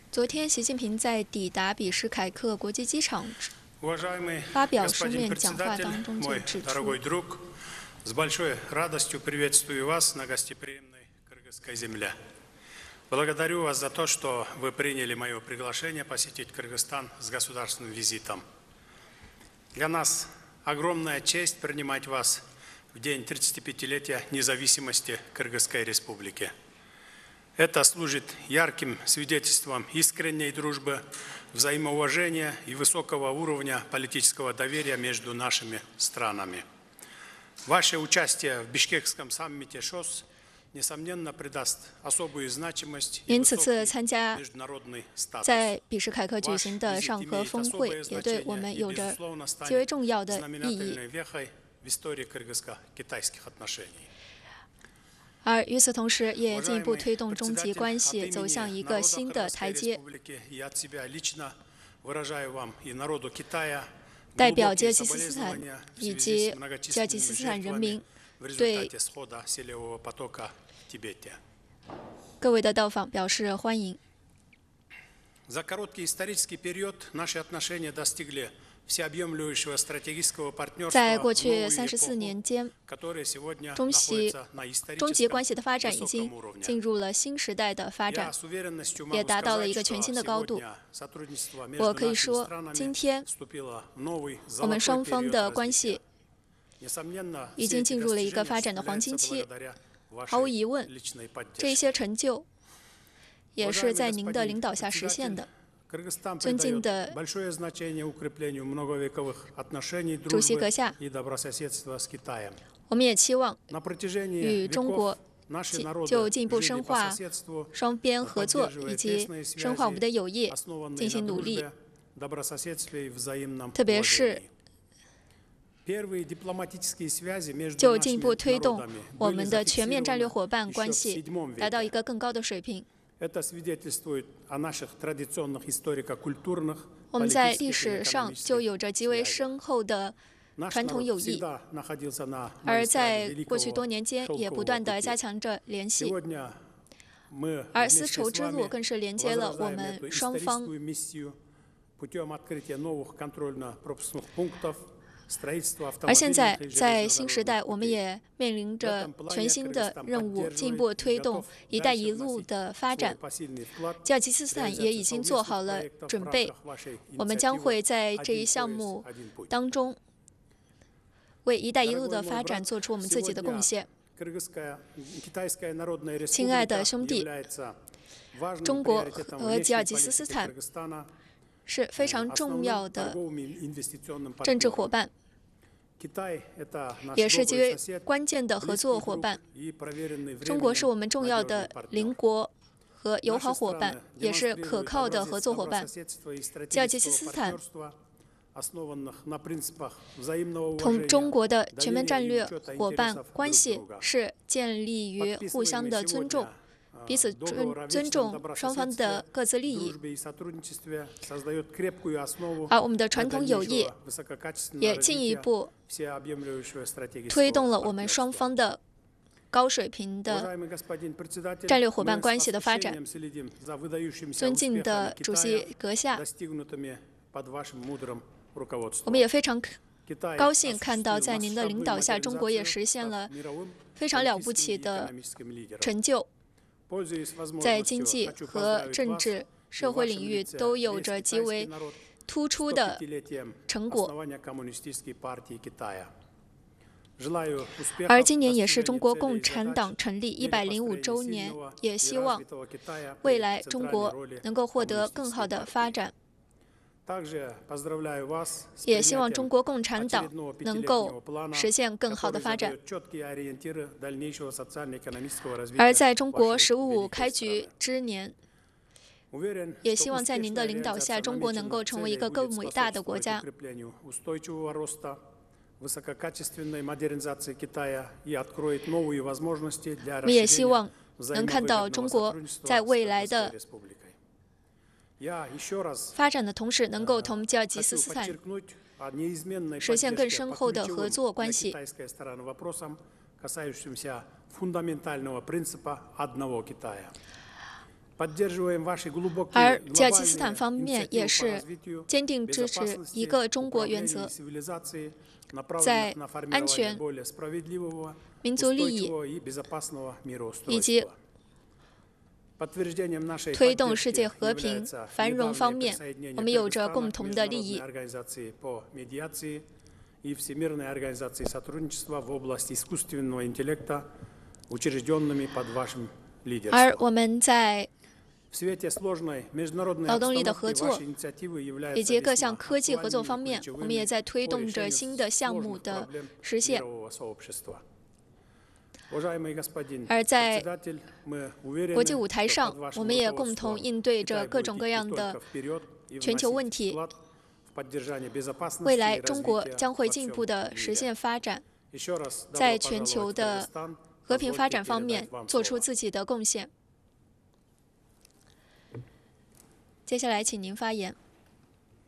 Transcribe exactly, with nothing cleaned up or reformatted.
昨天，习近平在抵达比什凯克国际机场发表书面讲话当中就指出， С большой радостью приветствую вас на гостеприимной кыргызской земле. Благодарю вас за то, что вы приняли мое приглашение посетить Кыргызстан с государственным визитом. Для нас огромная честь принимать вас в день тридцатипятилетия независимости Кыргызской Республики. Это служит ярким свидетельством искренней дружбы, взаимоуважения и высокого уровня политического доверия между нашими странами. Ваше участие в Бишкекском саммите ШОС несомненно придаст особую значимость и высокий международный статус. 在比什凯克举行的上合峰会也对我们有着极为重要的意义。 в истории кыргызско-китайских отношений. 而与此同时，也进一步推动中吉关系走向一个新的台阶。 代表吉尔吉斯斯坦以及吉尔吉斯斯坦人民对各位的到访表示欢迎。 За короткий исторический период наши отношения достигли всеобъемлющего стратегического партнерства 在过去三十四年间， которое сегодня 中西 находится на 中吉 историческом 关系的发展已经 высоком уровне. 进入了新时代的发 Я 展， с уверенностью 也 могу 达到了 сказать, 一个全新的高度。 что сотрудничество 我 между 可以 нашими 说， странами 今天 вступило в новый 我们 золотой 双方 период 的关系 развития. Несомненно, 已 все 经 эти 进入了一个 достижения 发展的黄金 осуществляются 期。 благодаря 毫无 вашей 疑问， личной 这 поддержке. 些成就也是在您的领导下实现的。 Кыргызстан 尊敬 придает 的 большое значение укреплению многовековых отношений 主席 дружбы 阁下， и добрососедства с Китаем. 我们也期望 На протяжении 与中 веков 国 наши 进 народы 就进一步 жили 深 по 化 соседству, 双边合作 поддерживая 以及 тесные связи, 深化我们的友谊 основанные 进行 на 努力。 дружбе, добрососедстве и взаимном 特别是 уважении. Первые дипломатические связи между 就进一 нашими 步推动 народами 我 были 们的全面战略 зафиксированы 伙伴 еще 关 в 系 седьмом 达到一 веке. 个更高的水平。 Это свидетельствует о наших традиционных историко-культурных, 我们在 политических 历 и 史上 экономических 就有着极为 связях. 深厚的 Наш 传统 народ 友谊， всегда находился на 而 магистрали 在过去 Великого 多年间也不 Шелкового 断地 пути. 加强着联系。 Сегодня мы 而丝 вместе 绸 с 之路 вами 更是连接了我 возрождаем 们 эту 双方 историческую миссию путем открытия новых контрольно-пропускных пунктов, строительства 而现在， автомобильных и 在新时 железнодорожных 代，我们 путей. 也面临着全新的任务，进一步推动“一带一路”的发展。吉尔吉斯斯坦也已经做好了准备，我们将会在这一项目当中为“一带一路”的发展做出我们自己的贡献。亲爱的兄弟，中国和吉尔吉斯斯坦是非常重要的政治伙伴， 也是极为关键的合作伙伴。中国是我们重要的邻国和友好伙伴，也是可靠的合作伙伴。吉尔吉斯斯坦同中国的全面战略伙伴关系是建立于互相的尊重， 彼此尊尊重双方的各自利益，而我们的传统友谊也进一步推动了我们双方的高水平的战略伙伴关系的发展。尊敬的主席阁下，我们也非常高兴看到，在您的领导下，中国也实现了非常了不起的成就。 在经济和政治、社会领域都有着极为突出的成果，而今年也是中国共产党成立一百零五周年，也希望未来中国能够获得更好的发展，也希望中国共产党能够实现更好的发展。 而在中国“十五五”开局之年，也希望在您的领导下，中国能够成为一个更伟大的国家。我们也希望能看到中国在未来的发展的同时，能够同吉尔吉斯斯坦实现更深厚的合作关系。 而吉尔吉斯斯坦方面也是坚定支持一个中国原则，在安全、民族利益以及推动世界和平繁荣方面，我们有着共同的利益。而我们在劳动力的合作以及各项科技合作方面，我们也在推动着新的项目的实现。而在国际舞台上，我们也共同应对着各种各样的全球问题。未来，中国将会进一步的实现发展，在全球的和平发展方面做出自己的贡献。接下来，请您发言。